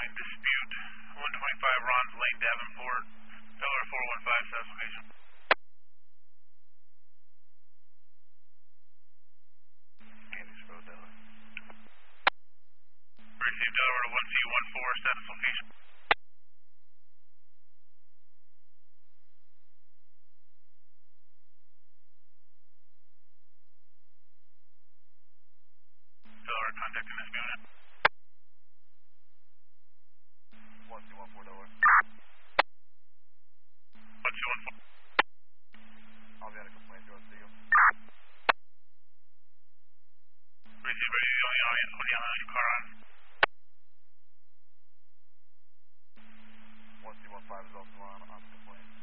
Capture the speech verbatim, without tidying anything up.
nine dispute. one twenty-five Ron's Lane, Davenport. Pillar four one five, status location. Candice Road, Delaware. Received Delaware to one C one four, status location. Delaware contacting this unit. one C one four, Delaware. one C one four. I'll be on a complaint, George Siegel. Received ready, the only audience, only on your car on. one C one five is also on, on the complaint.